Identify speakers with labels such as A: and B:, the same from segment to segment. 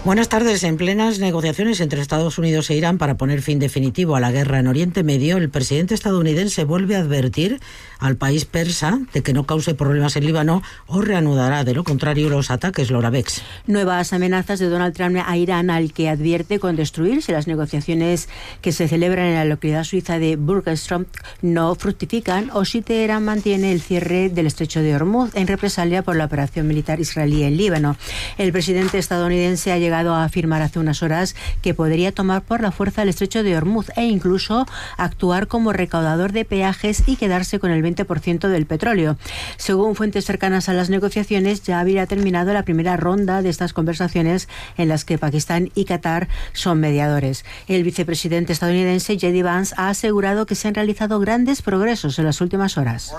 A: Buenas tardes. En plenas negociaciones entre Estados Unidos e Irán para poner fin definitivo a la guerra en Oriente Medio, el presidente estadounidense vuelve a advertir al país persa de que no cause problemas en Líbano o reanudará, de lo contrario, los ataques. Laura Bex.
B: Nuevas amenazas de Donald Trump a Irán, al que advierte con destruir si las negociaciones que se celebran en la localidad suiza de Burgerström no fructifican o si Teherán mantiene el cierre del estrecho de Hormuz en represalia por la operación militar israelí en Líbano. El presidente estadounidense ha llegado a afirmar hace unas horas que podría tomar por la fuerza el estrecho de Hormuz e incluso actuar como recaudador de peajes y quedarse con el 20% del petróleo. Según fuentes cercanas a las negociaciones, ya habría terminado la primera ronda de estas conversaciones en las que Pakistán y Qatar son mediadores. El vicepresidente estadounidense J.D. Vance ha asegurado que se han realizado grandes progresos en las últimas horas.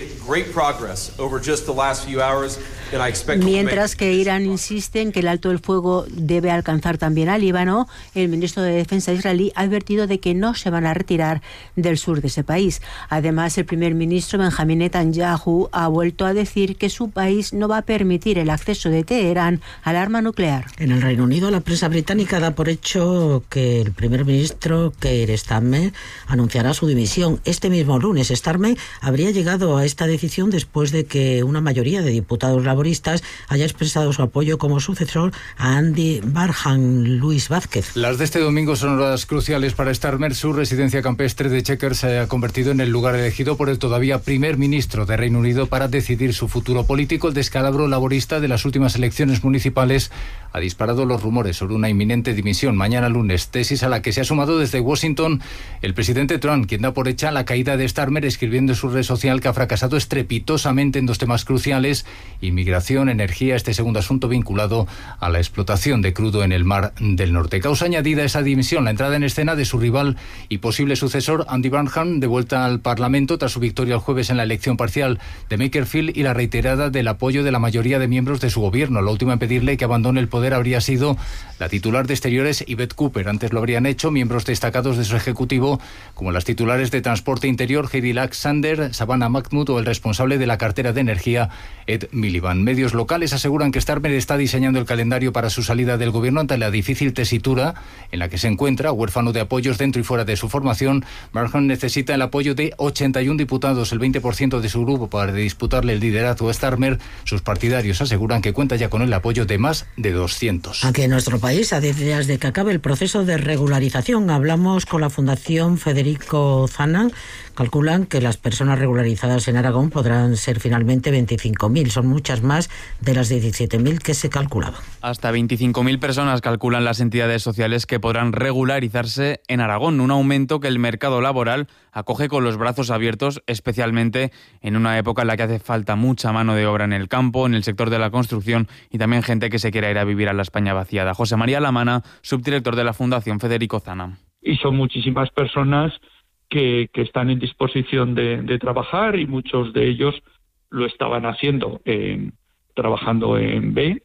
B: Mientras que Irán insiste en que el alto el fuego debe alcanzar también a Líbano, el ministro de Defensa israelí ha advertido de que no se van a retirar del sur de ese país. Además, el primer ministro Benjamín Netanyahu ha vuelto a decir que su país no va a permitir el acceso de Teherán al arma nuclear.
A: En el Reino Unido, la prensa británica da por hecho que el primer ministro Keir Starmer anunciará su dimisión. Este mismo lunes, Starmer habría llegado a esta decisión después de que una mayoría de diputados laboristas haya expresado su apoyo como sucesor a Andy Burnham. Luis Vázquez.
C: Las de este domingo son horas cruciales para Starmer. Su residencia campestre de Chequers se ha convertido en el lugar elegido por el todavía primer ministro de Reino Unido para decidir su futuro político. El descalabro laborista de las últimas elecciones municipales ha disparado los rumores sobre una inminente dimisión mañana lunes, tesis a la que se ha sumado desde Washington el presidente Trump, quien da por hecha la caída de Starmer, escribiendo en su red social que ha fracasado estrepitosamente en dos temas cruciales: inmigración, energía, este segundo asunto vinculado a la explotación de crudo en el Mar del Norte. Causa añadida a esa dimisión, la entrada en escena de su rival y posible sucesor Andy Burnham, de vuelta al Parlamento tras su victoria el jueves en la elección parcial de Makerfield, y la reiterada del apoyo de la mayoría de miembros de su gobierno. La última en pedirle que abandone el poder habría sido la titular de Exteriores, Yvette Cooper. Antes lo habrían hecho miembros destacados de su ejecutivo, como las titulares de Transporte Interior, Heidi Laxander, Savannah Mahmood, o el responsable de la cartera de Energía, Ed Miliband. Medios locales aseguran que Starmer está diseñando el calendario para su salida del gobierno ante la difícil tesitura en la que se encuentra, huérfano de apoyos dentro y fuera de su formación. Burnham necesita el apoyo de 81 diputados, el 20% de su grupo, para disputarle el liderazgo a Starmer. Sus partidarios aseguran que cuenta ya con el apoyo de más de 200.
A: Aquí en nuestro país, a 10 días de que acabe el proceso de regularización, hablamos con la Fundación Federico Zanan. Calculan que las personas regularizadas en Aragón podrán ser finalmente 25.000. Son muchas más de las 17.000 que se calculaban.
D: Hasta 25.000 personas calculan las entidades sociales que podrán regularizarse en Aragón, un aumento que el mercado laboral acoge con los brazos abiertos, especialmente en una época en la que hace falta mucha mano de obra en el campo, en el sector de la construcción y también gente que se quiera ir a vivir a la España vaciada. José María Lamana, subdirector de la Fundación Federico Zanan.
E: Y son muchísimas personas que están en disposición de trabajar, y muchos de ellos lo estaban haciendo trabajando en B,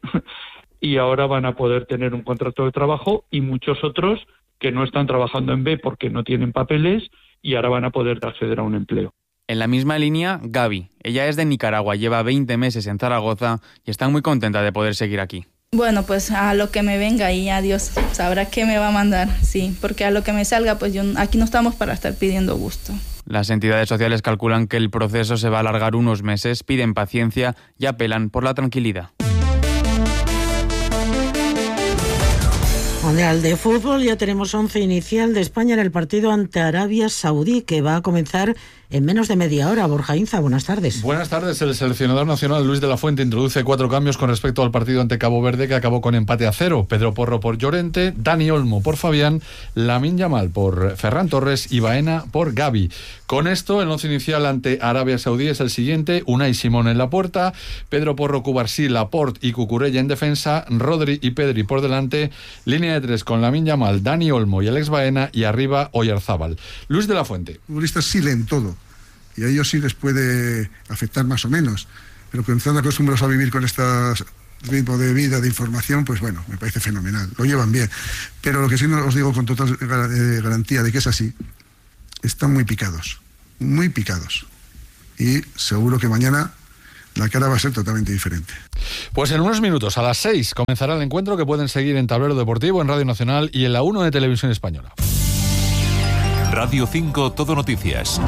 E: y ahora van a poder tener un contrato de trabajo, y muchos otros que no están trabajando en B porque no tienen papeles y ahora van a poder acceder a un empleo.
D: En la misma línea, Gaby. Ella es de Nicaragua, lleva 20 meses en Zaragoza y está muy contenta de poder seguir aquí.
F: Bueno, pues a lo que me venga y a Dios sabrá qué me va a mandar, sí, porque a lo que me salga, pues aquí no estamos para estar pidiendo gusto.
D: Las entidades sociales calculan que el proceso se va a alargar unos meses, piden paciencia y apelan por la tranquilidad.
A: Mundial de fútbol, ya tenemos 11 inicial de España en el partido ante Arabia Saudí, que va a comenzar en menos de media hora. Borja Inza, buenas tardes.
G: Buenas tardes. El seleccionador nacional Luis de la Fuente introduce 4 cambios con respecto al partido ante Cabo Verde, que acabó con empate a 0. Pedro Porro por Llorente, Dani Olmo por Fabián, Lamine Yamal por Ferran Torres y Baena por Gavi. Con esto, el once inicial ante Arabia Saudí es el siguiente: Unai Simón en la puerta, Pedro Porro, Cubarsí, Laporte y Cucurella en defensa, Rodri y Pedri por delante, línea de 3 con Lamine Yamal, Dani Olmo y Alex Baena, y arriba Oyarzábal. Luis de la Fuente.
H: Los futbolistas sí leen todo, y a ellos sí les puede afectar más o menos, pero cuando están acostumbrados a vivir con este ritmo de vida, de información, pues bueno, me parece fenomenal, lo llevan bien. Pero lo que sí no os digo con total garantía de que es así, están muy picados, y seguro que mañana la cara va a ser totalmente diferente.
G: Pues en unos minutos, a las 6, comenzará el encuentro que pueden seguir en Tablero Deportivo, en Radio Nacional y en la 1 de Televisión Española.
I: Radio 5 Todo Noticias.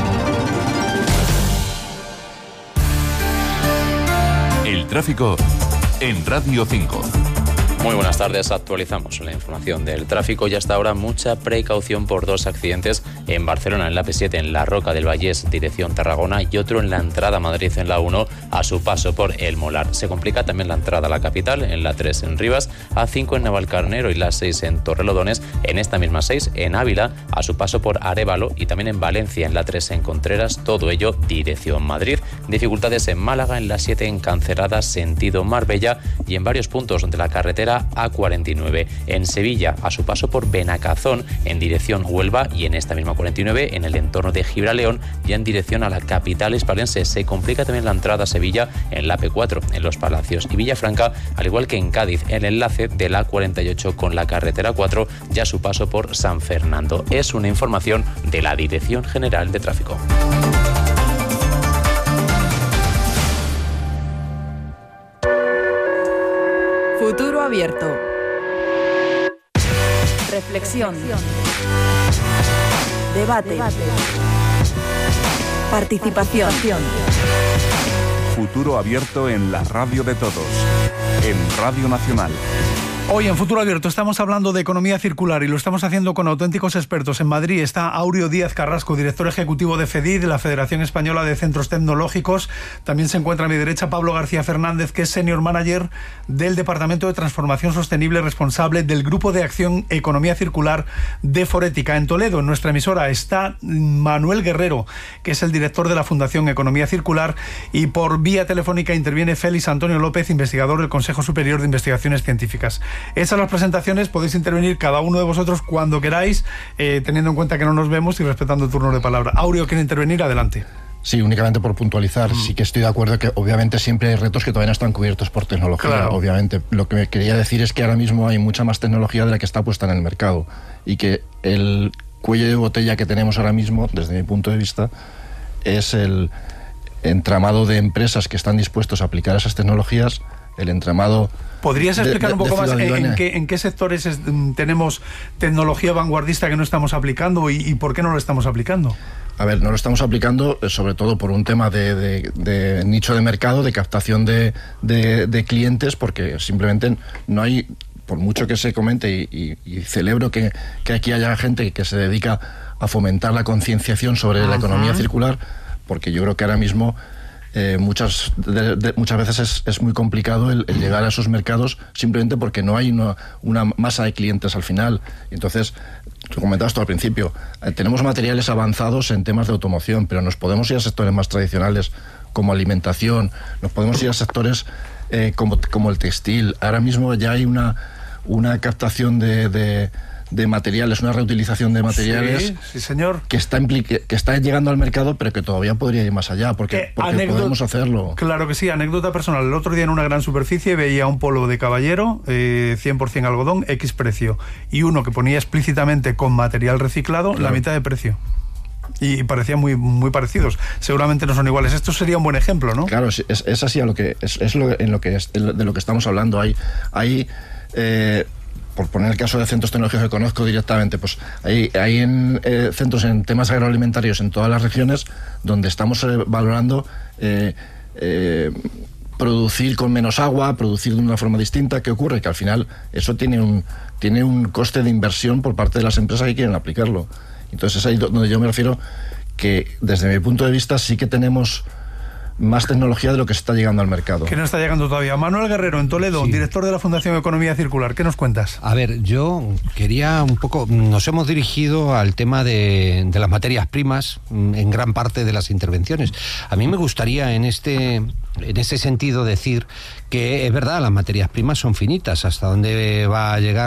I: El tráfico en Radio 5.
J: Muy buenas tardes, actualizamos la información del tráfico y hasta ahora mucha precaución por 2 accidentes en Barcelona, en la P7, en la Roca del Vallés, dirección Tarragona, y otro en la entrada a Madrid, en la 1, a su paso por El Molar. Se complica también la entrada a la capital, en la 3 en Rivas, A5 en Navalcarnero y la 6 en Torrelodones, en esta misma 6 en Ávila, a su paso por Arévalo, y también en Valencia, en la 3 en Contreras, todo ello dirección Madrid. Dificultades en Málaga, en la 7 en Cancerada, sentido Marbella, y en varios puntos de la carretera A49. En Sevilla, a su paso por Benacazón, en dirección Huelva, y en esta misma 49 en el entorno de Gibraleón, y en dirección a la capital hispalense. Se complica también la entrada a Sevilla en la P4, en Los Palacios y Villafranca, al igual que en Cádiz, el enlace de la 48 con la carretera 4, ya a su paso por San Fernando. Es una información de la Dirección General de Tráfico.
K: Futuro abierto. Reflexión. Debate. Participación.
I: Futuro abierto en la radio de todos. En Radio Nacional.
L: Hoy en Futuro Abierto estamos hablando de economía circular y lo estamos haciendo con auténticos expertos. En Madrid está Áureo Díaz Carrasco, director ejecutivo de FEDID, de la Federación Española de Centros Tecnológicos. También se encuentra a mi derecha Pablo García Fernández, que es Senior Manager del Departamento de Transformación Sostenible, responsable del Grupo de Acción Economía Circular de Forética. En Toledo, en nuestra emisora, está Manuel Guerrero, que es el director de la Fundación Economía Circular, y por vía telefónica interviene Félix Antonio López, investigador del Consejo Superior de Investigaciones Científicas. Hechas las presentaciones, podéis intervenir cada uno de vosotros cuando queráis, teniendo en cuenta que no nos vemos y respetando turnos de palabra. Áureo quiere intervenir, adelante.
M: Sí, únicamente por puntualizar, sí que estoy de acuerdo que obviamente siempre hay retos que todavía no están cubiertos por tecnología, claro. Obviamente. Lo que quería decir es que ahora mismo hay mucha más tecnología de la que está puesta en el mercado y que el cuello de botella que tenemos ahora mismo, desde mi punto de vista, es el entramado de empresas que están dispuestos a aplicar esas tecnologías, el entramado...
L: ¿Podrías explicar un poco más en qué sectores tenemos tecnología vanguardista que no estamos aplicando y por qué no lo estamos aplicando?
M: A ver, no lo estamos aplicando sobre todo por un tema de nicho de mercado, de captación de clientes, porque simplemente no hay, por mucho que se comente y celebro que aquí haya gente que se dedica a fomentar la concienciación sobre la economía circular, porque yo creo que ahora mismo muchas veces es muy complicado el llegar a esos mercados simplemente porque no hay una masa de clientes al final. Entonces, tú comentabas esto al principio, tenemos materiales avanzados en temas de automoción, pero nos podemos ir a sectores más tradicionales como alimentación, nos podemos ir a sectores como el textil. Ahora mismo ya hay una captación de materiales, una reutilización de materiales,
L: sí, señor,
M: que está llegando al mercado, pero que todavía podría ir más allá, porque podemos hacerlo.
L: Claro que sí, anécdota personal. El otro día en una gran superficie veía un polo de caballero, 100% algodón, X precio, y uno que ponía explícitamente con material reciclado, claro, la mitad de precio. Y parecían muy, muy parecidos. Seguramente no son iguales. Esto sería un buen ejemplo, ¿no?
M: Claro, es así de lo que estamos hablando. Hay por poner el caso de centros tecnológicos que conozco directamente, pues hay centros en temas agroalimentarios en todas las regiones donde estamos valorando producir con menos agua, producir de una forma distinta. ¿Qué ocurre? Que al final eso tiene un coste de inversión por parte de las empresas que quieren aplicarlo. Entonces es ahí donde yo me refiero que desde mi punto de vista sí que tenemos más tecnología de lo que se está llegando al mercado.
L: Que no está llegando todavía. Manuel Guerrero, en Toledo, sí, director de la Fundación Economía Circular. ¿Qué nos cuentas?
N: A ver, yo quería un poco... Nos hemos dirigido al tema de las materias primas en gran parte de las intervenciones. A mí me gustaría en ese sentido decir que es verdad, las materias primas son finitas, hasta dónde va a llegar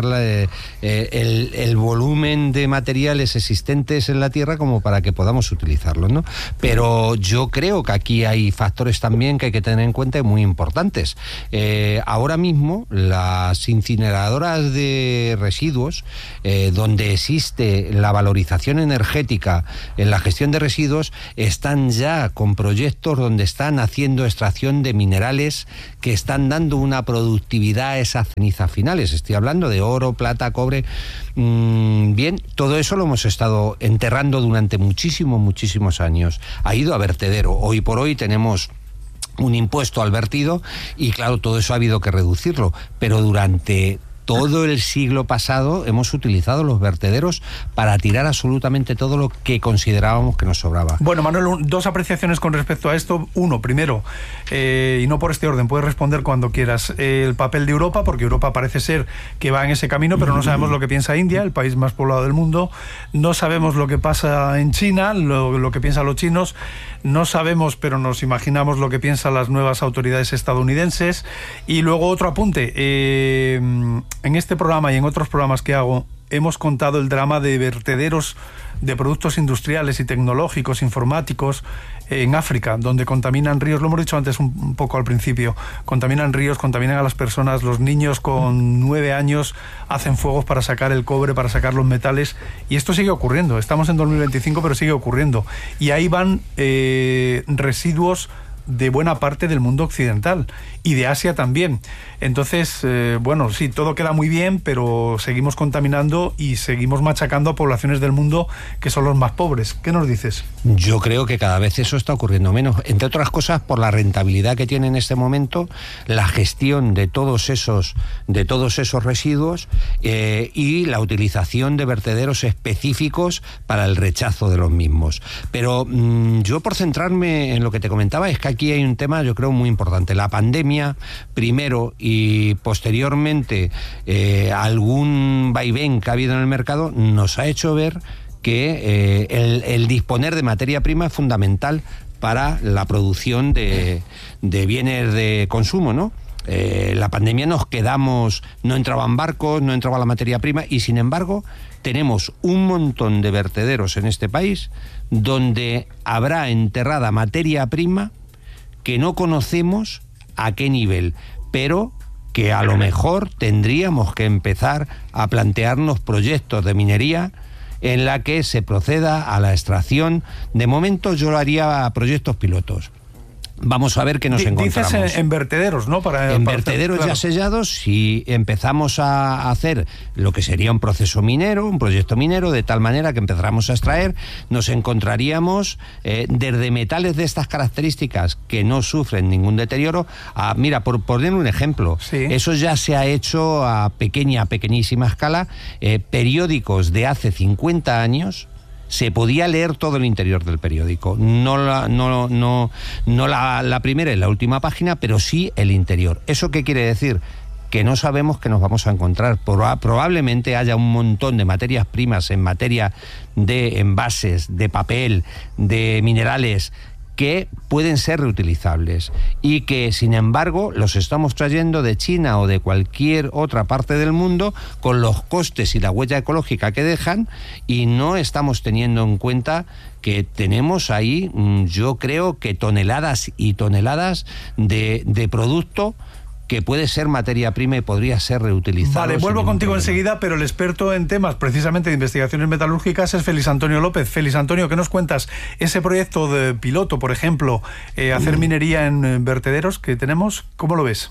N: el volumen de materiales existentes en la Tierra como para que podamos utilizarlos, ¿no? Pero yo creo que aquí hay factores también que hay que tener en cuenta y muy importantes. Ahora mismo las incineradoras de residuos, donde existe la valorización energética en la gestión de residuos, están ya con proyectos donde están haciendo extracción de minerales que están dando una productividad a esas cenizas finales. Estoy hablando de oro, plata, cobre. Bien, todo eso lo hemos estado enterrando durante muchísimos años. Ha ido a vertedero. Hoy por hoy tenemos un impuesto al vertido y claro, todo eso ha habido que reducirlo, pero durante todo el siglo pasado hemos utilizado los vertederos para tirar absolutamente todo lo que considerábamos que nos sobraba.
L: Bueno, Manuel, dos apreciaciones con respecto a esto. Uno, primero, y no por este orden, puedes responder cuando quieras, el papel de Europa, porque Europa parece ser que va en ese camino, pero no sabemos lo que piensa India, el país más poblado del mundo, no sabemos lo que pasa en China, lo que piensan los chinos, no sabemos, pero nos imaginamos lo que piensan las nuevas autoridades estadounidenses. Y luego otro apunte, en este programa y en otros programas que hago, hemos contado el drama de vertederos de productos industriales y tecnológicos, informáticos, en África, donde contaminan ríos, lo hemos dicho antes un poco al principio, contaminan ríos, contaminan a las personas, los niños con 9 años hacen fuegos para sacar el cobre, para sacar los metales, y esto sigue ocurriendo. Estamos en 2025, pero sigue ocurriendo. Y ahí van residuos de buena parte del mundo occidental y de Asia también. Entonces, bueno, sí, todo queda muy bien, pero seguimos contaminando y seguimos machacando a poblaciones del mundo que son los más pobres. ¿Qué nos dices?
N: Yo creo que cada vez eso está ocurriendo menos, entre otras cosas por la rentabilidad que tiene en este momento la gestión de todos esos residuos y la utilización de vertederos específicos para el rechazo de los mismos. Pero yo, por centrarme en lo que te comentaba, es que aquí hay un tema, yo creo, muy importante. La pandemia, primero, y posteriormente algún vaivén que ha habido en el mercado, nos ha hecho ver que el disponer de materia prima es fundamental para la producción de bienes de consumo, ¿no? La pandemia nos quedamos, no entraban barcos, no entraba la materia prima, y sin embargo tenemos un montón de vertederos en este país donde habrá enterrada materia prima que no conocemos a qué nivel, pero que a lo mejor tendríamos que empezar a plantearnos proyectos de minería en la que se proceda a la extracción. De momento yo lo haría a proyectos pilotos. Vamos a ver qué nos encontramos.
L: Dices en vertederos, ¿no?
N: En vertederos ya sellados, si empezamos a hacer lo que sería un proceso minero, un proyecto minero, de tal manera que empezáramos a extraer, nos encontraríamos desde metales de estas características que no sufren ningún deterioro, mira, por poner un ejemplo, sí. Eso ya se ha hecho a pequeñísima escala, periódicos de hace 50 años, se podía leer todo el interior del periódico, no la primera y la última página, pero sí el interior. ¿Eso qué quiere decir? Que no sabemos qué nos vamos a encontrar. Probablemente haya un montón de materias primas en materia de envases, de papel, de minerales, que pueden ser reutilizables y que, sin embargo, los estamos trayendo de China o de cualquier otra parte del mundo con los costes y la huella ecológica que dejan, y no estamos teniendo en cuenta que tenemos ahí, yo creo que toneladas y toneladas de producto que puede ser materia prima y podría ser reutilizado.
L: Vale, vuelvo contigo enseguida, pero el experto en temas precisamente de investigaciones metalúrgicas es Félix Antonio López. Félix Antonio, ¿qué nos cuentas? Ese proyecto de piloto, por ejemplo, hacer minería en vertederos que tenemos, ¿cómo lo ves?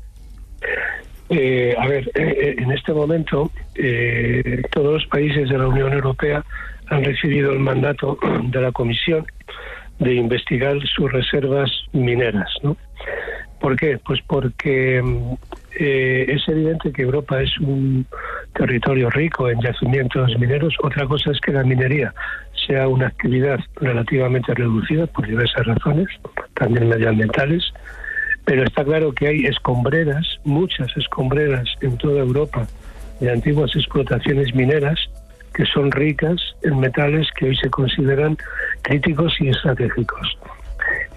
O: A ver, en este momento todos los países de la Unión Europea han recibido el mandato de la Comisión de investigar sus reservas mineras, ¿no? ¿Por qué? Pues porque es evidente que Europa es un territorio rico en yacimientos mineros. Otra cosa es que la minería sea una actividad relativamente reducida por diversas razones, también medioambientales, pero está claro que hay escombreras, muchas escombreras en toda Europa de antiguas explotaciones mineras que son ricas en metales que hoy se consideran críticos y estratégicos.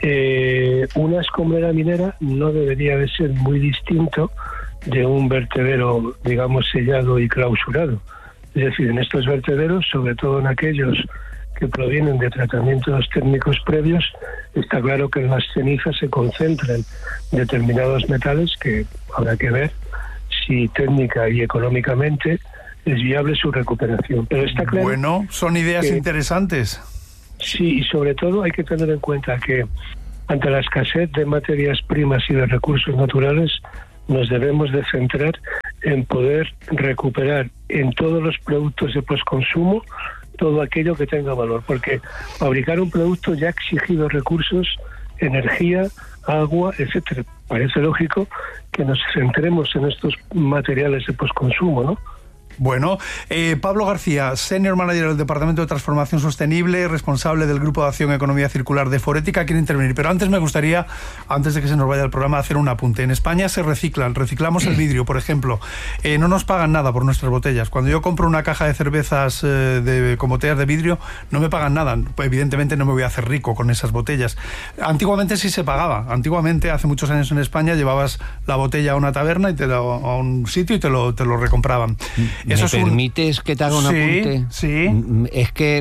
O: Una escombrera minera no debería de ser muy distinto de un vertedero, digamos, sellado y clausurado. Es decir, en estos vertederos, sobre todo en aquellos que provienen de tratamientos técnicos previos, está claro que en las cenizas se concentran determinados metales que habrá que ver si técnica y económicamente es viable su recuperación. Pero está claro.
L: Bueno, son ideas interesantes.
O: Sí, y sobre todo hay que tener en cuenta que ante la escasez de materias primas y de recursos naturales nos debemos de centrar en poder recuperar en todos los productos de postconsumo todo aquello que tenga valor, porque fabricar un producto ya ha exigido recursos, energía, agua, etcétera. Parece lógico que nos centremos en estos materiales de postconsumo, ¿no?
L: Bueno, Pablo García, Senior Manager del Departamento de Transformación Sostenible, responsable del Grupo de Acción Economía Circular de Forética, quiere intervenir. Pero antes me gustaría, antes de que se nos vaya el programa, hacer un apunte. En España se reciclamos el vidrio, por ejemplo. No nos pagan nada por nuestras botellas. Cuando yo compro una caja de cervezas con botellas de vidrio, no me pagan nada. Evidentemente no me voy a hacer rico con esas botellas. Antiguamente sí se pagaba. Antiguamente, hace muchos años en España, llevabas la botella a una taberna y a un sitio y te lo recompraban.
N: ¿Me permites que te haga un apunte?
L: Sí.
N: Es que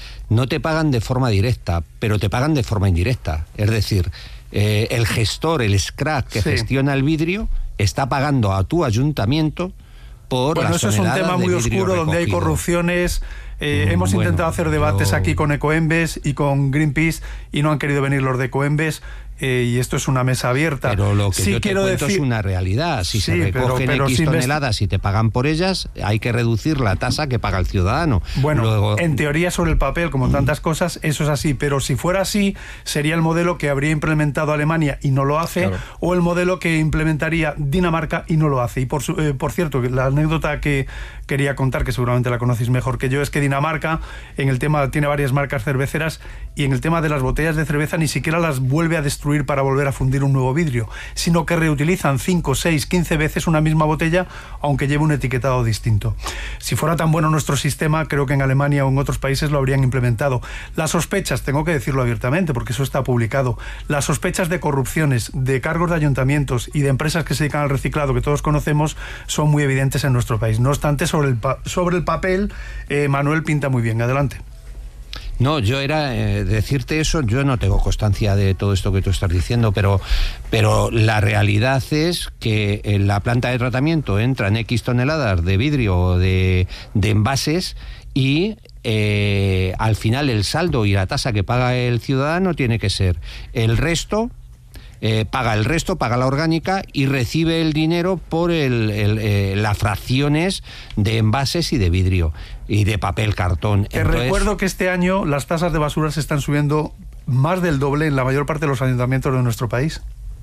N: no te pagan de forma directa, pero te pagan de forma indirecta. Es decir, el gestor, el SCRAC que gestiona el vidrio, está pagando a tu ayuntamiento por las toneladas de vidrio. Bueno, eso es un tema muy oscuro
L: donde hay corrupciones. Hemos intentado hacer debates aquí con Ecoembes y con Greenpeace y no han querido venir los de Ecoembes. Y esto es una mesa abierta.
N: Pero lo que yo te cuento es una realidad. Si se recogen X toneladas y te pagan por ellas, hay que reducir la tasa que paga el ciudadano.
L: Bueno, luego, en teoría sobre el papel, como tantas cosas, eso es así. Pero si fuera así, sería el modelo que habría implementado Alemania y no lo hace, claro, o el modelo que implementaría Dinamarca y no lo hace. Y por cierto, la anécdota que quería contar, que seguramente la conocéis mejor que yo, es que Dinamarca en el tema tiene varias marcas cerveceras y en el tema de las botellas de cerveza ni siquiera las vuelve a destruir para volver a fundir un nuevo vidrio, sino que reutilizan 5, 6, 15 veces una misma botella, aunque lleve un etiquetado distinto. Si fuera tan bueno nuestro sistema, creo que en Alemania o en otros países lo habrían implementado. Las sospechas, tengo que decirlo abiertamente, porque eso está publicado, las sospechas de corrupciones, de cargos de ayuntamientos y de empresas que se dedican al reciclado, que todos conocemos, son muy evidentes en nuestro país. No obstante, sobre el papel, Manuel pinta muy bien. Adelante.
N: No, yo era decirte eso, yo no tengo constancia de todo esto que tú estás diciendo, pero la realidad es que en la planta de tratamiento entran X toneladas de vidrio o de envases y al final el saldo y la tasa que paga el ciudadano tiene que ser el resto. Paga el resto, paga la orgánica y recibe el dinero por las fracciones de envases y de vidrio y de papel, cartón.
L: Te recuerdo que este año las tasas de basura se están subiendo más del doble en la mayor parte de los ayuntamientos de nuestro país.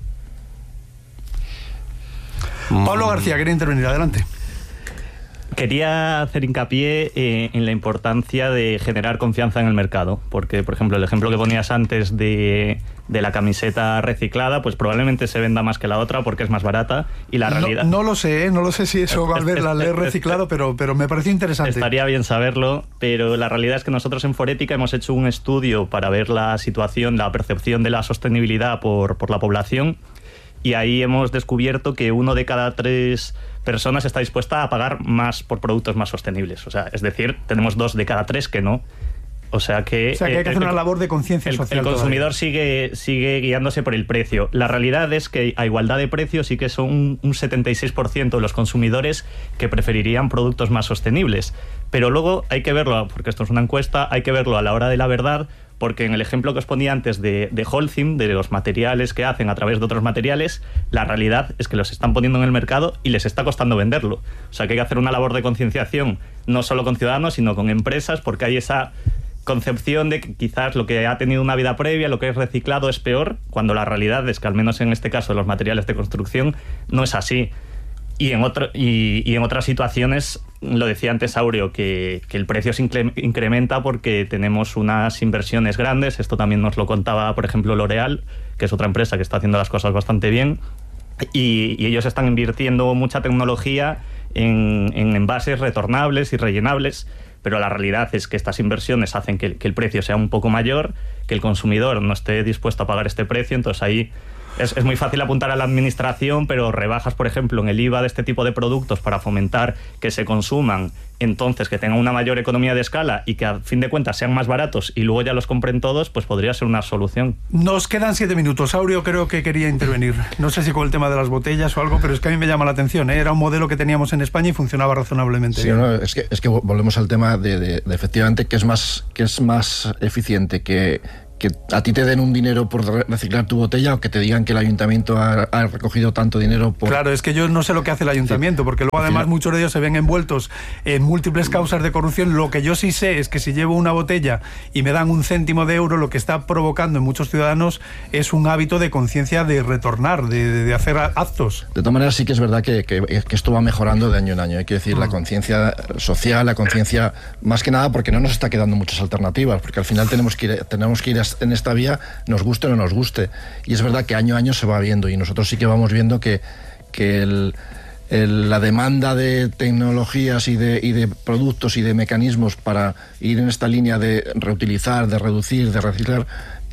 L: Pablo García, quería intervenir, adelante.
P: Quería hacer hincapié en la importancia de generar confianza en el mercado, porque, por ejemplo, el ejemplo que ponías antes de la camiseta reciclada, pues probablemente se venda más que la otra porque es más barata y la realidad...
L: No lo sé si eso va a ver la ley reciclado, pero me pareció interesante.
P: Estaría bien saberlo, pero la realidad es que nosotros en Forética hemos hecho un estudio para ver la situación, la percepción de la sostenibilidad por la población, y ahí hemos descubierto que 1 de cada 3 personas está dispuesta a pagar más por productos más sostenibles. O sea, es decir, tenemos 2 de cada 3 que no. O sea que
L: hay que hacer una labor de conciencia social.
P: El consumidor sigue guiándose por el precio. La realidad es que a igualdad de precios sí que son un 76% de los consumidores que preferirían productos más sostenibles. Pero luego hay que verlo, porque esto es una encuesta, hay que verlo a la hora de la verdad, porque en el ejemplo que os ponía antes de Holcim, de los materiales que hacen a través de otros materiales, la realidad es que los están poniendo en el mercado y les está costando venderlo. O sea que hay que hacer una labor de concienciación, no solo con ciudadanos, sino con empresas, porque hay esa concepción de que quizás lo que ha tenido una vida previa, lo que es reciclado, es peor, cuando la realidad es que, al menos en este caso de los materiales de construcción, no es así. Y en otras situaciones, lo decía antes Aureo, que el precio se incrementa porque tenemos unas inversiones grandes. Esto también nos lo contaba, por ejemplo, L'Oréal, que es otra empresa que está haciendo las cosas bastante bien, y ellos están invirtiendo mucha tecnología en envases retornables y rellenables, pero la realidad es que estas inversiones hacen que el precio sea un poco mayor, que el consumidor no esté dispuesto a pagar este precio, entonces ahí es muy fácil apuntar a la administración, pero rebajas, por ejemplo, en el IVA de este tipo de productos para fomentar que se consuman, entonces que tengan una mayor economía de escala y que a fin de cuentas sean más baratos y luego ya los compren todos, pues podría ser una solución.
L: Nos quedan 7 minutos. Aureo creo que quería intervenir. No sé si con el tema de las botellas o algo, pero es que a mí me llama la atención, ¿eh? Era un modelo que teníamos en España y funcionaba razonablemente bien.
M: No, es que volvemos al tema de efectivamente que es más eficiente que a ti te den un dinero por reciclar tu botella o que te digan que el ayuntamiento ha recogido tanto dinero por...
L: Claro, es que yo no sé lo que hace el ayuntamiento, porque luego además muchos de ellos se ven envueltos en múltiples causas de corrupción. Lo que yo sí sé es que si llevo una botella y me dan 1 céntimo de euro, lo que está provocando en muchos ciudadanos es un hábito de conciencia de retornar, de hacer actos.
M: De todas maneras sí que es verdad que esto va mejorando de año en año. Hay que decir, la conciencia social, la conciencia, más que nada porque no nos está quedando muchas alternativas, porque al final tenemos que ir en esta vía, nos guste o no nos guste, y es verdad que año a año se va viendo, y nosotros sí que vamos viendo que la demanda de tecnologías y de productos y de mecanismos para ir en esta línea de reutilizar, de reducir, de reciclar,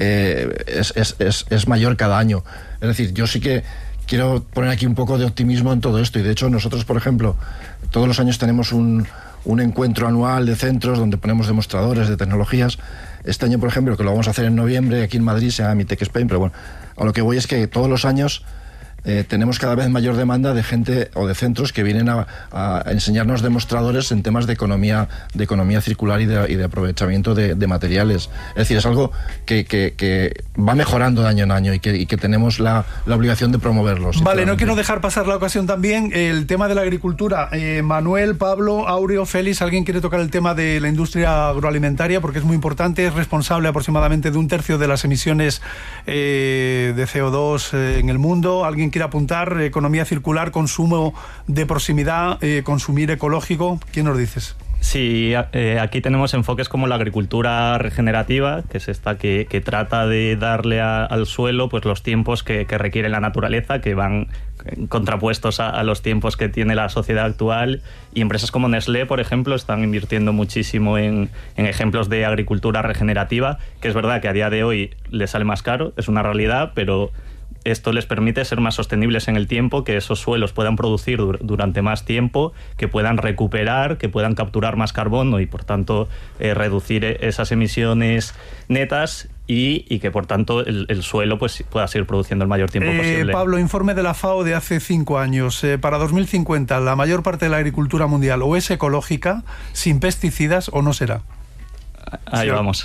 M: es mayor cada año. Es decir, yo sí que quiero poner aquí un poco de optimismo en todo esto, y de hecho nosotros, por ejemplo, todos los años tenemos un encuentro anual de centros donde ponemos demostradores de tecnologías. Este año, por ejemplo, que lo vamos a hacer en noviembre, aquí en Madrid, se llama MiTech Spain, pero bueno, a lo que voy es que todos los años tenemos cada vez mayor demanda de gente o de centros que vienen a enseñarnos demostradores en temas de economía circular y de aprovechamiento de materiales. Es decir, es algo que va mejorando de año en año y que tenemos la obligación de promoverlo.
L: Vale, no quiero dejar pasar la ocasión también, el tema de la agricultura. Manuel, Pablo, Aureo, Félix, ¿alguien quiere tocar el tema de la industria agroalimentaria? Porque es muy importante, es responsable aproximadamente de 1/3 de las emisiones de CO2 en el mundo. ¿Alguien quiere apuntar? Economía circular, consumo de proximidad, consumir ecológico. ¿Quién nos dices?
P: Sí, aquí tenemos enfoques como la agricultura regenerativa, que es esta que trata de darle al suelo pues los tiempos que requiere la naturaleza, que van contrapuestos a los tiempos que tiene la sociedad actual, y empresas como Nestlé, por ejemplo, están invirtiendo muchísimo en ejemplos de agricultura regenerativa, que es verdad que a día de hoy les sale más caro, es una realidad, pero esto les permite ser más sostenibles en el tiempo, que esos suelos puedan producir durante más tiempo, que puedan recuperar, que puedan capturar más carbono y por tanto reducir esas emisiones netas y que por tanto el suelo pues pueda seguir produciendo el mayor tiempo posible.
L: Pablo, informe de la FAO de hace 5 años. Para 2050 la mayor parte de la agricultura mundial o es ecológica, sin pesticidas, o no será.
P: Ahí sí, vamos.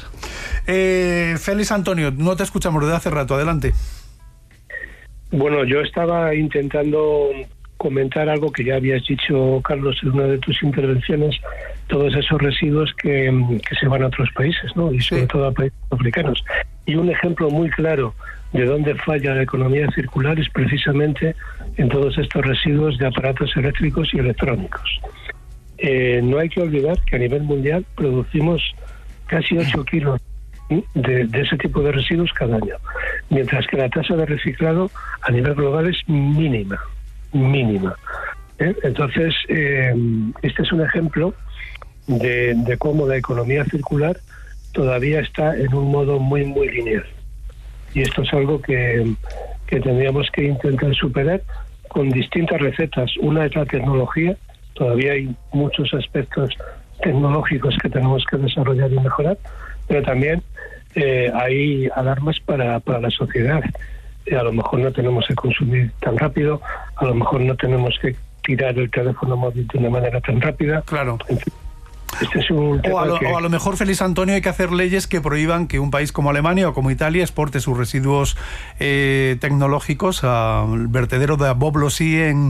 L: Félix Antonio, no te escuchamos desde hace rato, adelante.
O: Bueno, yo estaba intentando comentar algo que ya habías dicho, Carlos, en una de tus intervenciones, todos esos residuos que se van a otros países, ¿no? Y sobre todo a países africanos. Y un ejemplo muy claro de dónde falla la economía circular es precisamente en todos estos residuos de aparatos eléctricos y electrónicos. No hay que olvidar que a nivel mundial producimos casi 8 kilos de ese tipo de residuos cada año, mientras que la tasa de reciclado a nivel global es mínima. Entonces, este es un ejemplo de cómo la economía circular todavía está en un modo muy lineal, y esto es algo que tendríamos que intentar superar con distintas recetas. Una es la tecnología, todavía hay muchos aspectos tecnológicos que tenemos que desarrollar y mejorar, pero también hay alarmas para la sociedad. A lo mejor no tenemos que consumir tan rápido, a lo mejor no tenemos que tirar el teléfono móvil de una manera tan rápida.
L: Claro.
O: En fin, este es un tema
L: o a lo mejor, Félix Antonio, hay que hacer leyes que prohíban que un país como Alemania o como Italia exporte sus residuos tecnológicos al vertedero de Boblosí en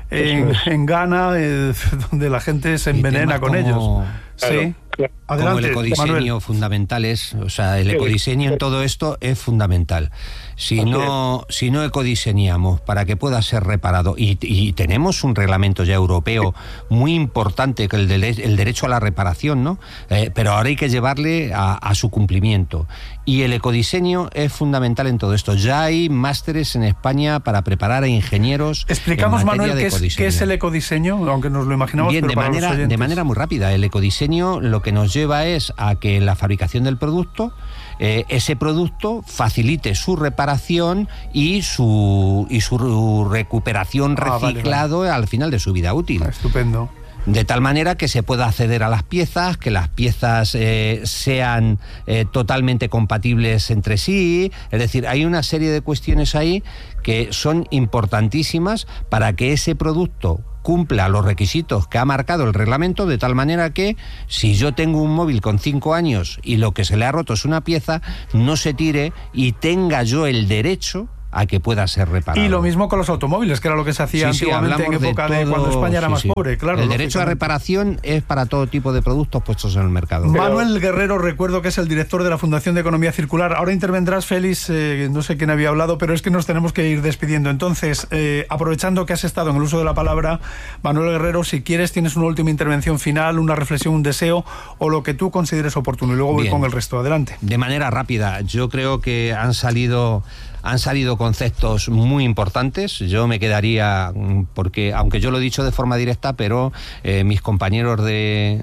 L: Ghana, donde la gente se envenena con ellos. Sí.
N: Adelante, como el ecodiseño
L: Manuel.
N: Fundamental es, o sea, el ecodiseño en todo esto es fundamental. Si no ecodiseñamos para que pueda ser reparado, y tenemos un reglamento ya europeo muy importante, que el derecho a la reparación, ¿no? Pero ahora hay que llevarle a su cumplimiento. Y el ecodiseño es fundamental en todo esto. Ya hay másteres en España para preparar a ingenieros.
L: Explicamos,
N: en materia
L: Manuel,
N: de
L: qué es el ecodiseño, aunque nos lo imaginamos.
N: Bien,
L: pero
N: de manera muy rápida. El ecodiseño ecodiseño lo que nos lleva es a que en la fabricación del producto, ese producto facilite su reparación y su recuperación reciclado al final de su vida útil.
L: Estupendo.
N: De tal manera que se pueda acceder a las piezas, que las piezas sean totalmente compatibles entre sí. Es decir, hay una serie de cuestiones ahí que son importantísimas para que ese producto cumpla los requisitos que ha marcado el reglamento, de tal manera que si yo tengo un móvil con 5 años y lo que se le ha roto es una pieza, no se tire y tenga yo el derecho a que pueda ser reparado.
L: Y lo mismo con los automóviles, que era lo que se hacía antiguamente en época de cuando España era más pobre, claro.
N: El derecho a reparación es para todo tipo de productos puestos en el mercado.
L: Manuel Guerrero, recuerdo que es el director de la Fundación de Economía Circular. Ahora intervendrás, Félix, no sé quién había hablado, pero es que nos tenemos que ir despidiendo. Entonces, aprovechando que has estado en el uso de la palabra, Manuel Guerrero, si quieres, tienes una última intervención final, una reflexión, un deseo, o lo que tú consideres oportuno, y luego voy con el resto. Adelante.
N: De manera rápida, yo creo que han salido conceptos muy importantes. Yo me quedaría, porque aunque yo lo he dicho de forma directa, pero mis compañeros de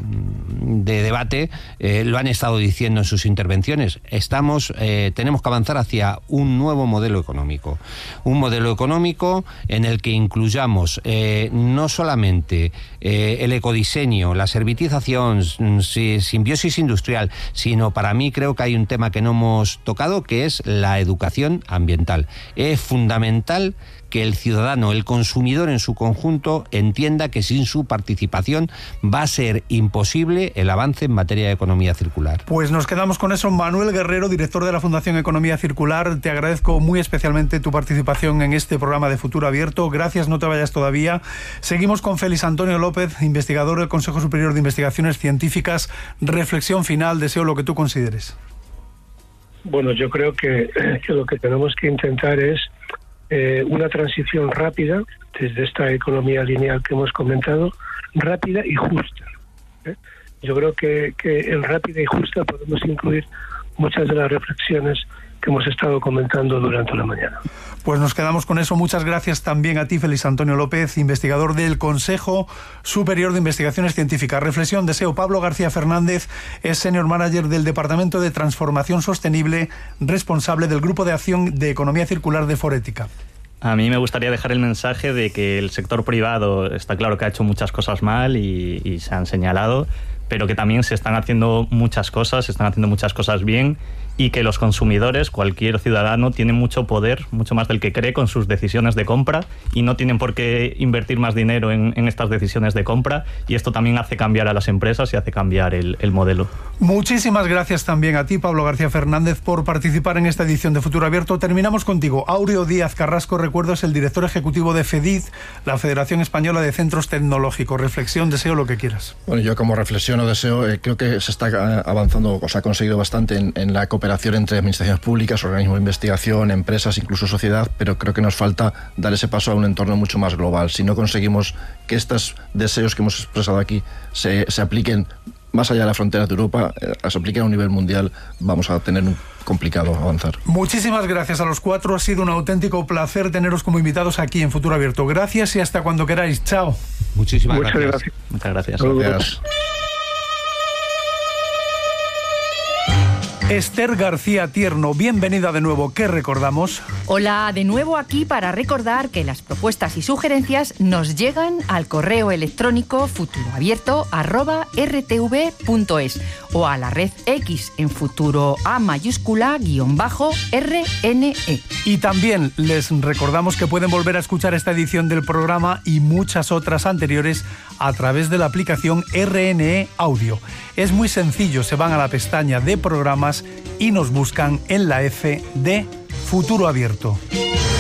N: debate lo han estado diciendo en sus intervenciones. Tenemos que avanzar hacia un nuevo modelo económico. Un modelo económico en el que incluyamos no solamente el ecodiseño, la servitización, simbiosis industrial, sino para mí creo que hay un tema que no hemos tocado, que es la educación ambiental. Es fundamental que el ciudadano, el consumidor en su conjunto, entienda que sin su participación va a ser imposible el avance en materia de economía circular.
L: Pues nos quedamos con eso. Manuel Guerrero, director de la Fundación Economía Circular, te agradezco muy especialmente tu participación en este programa de Futuro Abierto. Gracias, no te vayas todavía. Seguimos con Félix Antonio López, investigador del Consejo Superior de Investigaciones Científicas. Reflexión final, deseo lo que tú consideres.
O: Bueno, yo creo que lo que tenemos que intentar es una transición rápida desde esta economía lineal que hemos comentado, rápida y justa. Yo creo que en rápida y justa podemos incluir muchas de las reflexiones que hemos estado comentando durante la mañana.
L: Pues nos quedamos con eso. Muchas gracias también a ti, Félix Antonio López, investigador del Consejo Superior de Investigaciones Científicas. Reflexión, deseo. Pablo García Fernández es Senior Manager del Departamento de Transformación Sostenible, responsable del Grupo de Acción de Economía Circular de Forética.
P: A mí me gustaría dejar el mensaje de que el sector privado está claro que ha hecho muchas cosas mal y se han señalado, pero que también se están haciendo muchas cosas bien, y que los consumidores, cualquier ciudadano, tienen mucho poder, mucho más del que cree, con sus decisiones de compra, y no tienen por qué invertir más dinero en estas decisiones de compra, y esto también hace cambiar a las empresas y hace cambiar el modelo.
L: Muchísimas gracias también a ti, Pablo García Fernández, por participar en esta edición de Futuro Abierto. Terminamos contigo. Aureo Díaz Carrasco, recuerdo, es el director ejecutivo de FEDID, la Federación Española de Centros Tecnológicos. Reflexión, deseo, lo que quieras.
M: Bueno, yo como reflexión o deseo, creo que se está avanzando, o se ha conseguido bastante en la cooperación entre administraciones públicas, organismos de investigación, empresas, incluso sociedad, pero creo que nos falta dar ese paso a un entorno mucho más global. Si no conseguimos que estos deseos que hemos expresado aquí se apliquen más allá de las fronteras de Europa, se apliquen a un nivel mundial, vamos a tener un complicado avanzar.
L: Muchísimas gracias a los cuatro. Ha sido un auténtico placer teneros como invitados aquí en Futuro Abierto. Gracias y hasta cuando queráis. Chao.
N: Muchísimas gracias.
P: Muchas gracias.
M: Gracias.
L: Esther García Tierno, bienvenida de nuevo. ¿Qué recordamos?
Q: Hola, de nuevo aquí para recordar que las propuestas y sugerencias nos llegan al correo electrónico futuroabierto@rtv.es o a la red X en futuro A mayúscula_RNE.
L: Y también les recordamos que pueden volver a escuchar esta edición del programa y muchas otras anteriores a través de la aplicación RNE Audio. Es muy sencillo, se van a la pestaña de programas y nos buscan en la F de Futuro Abierto.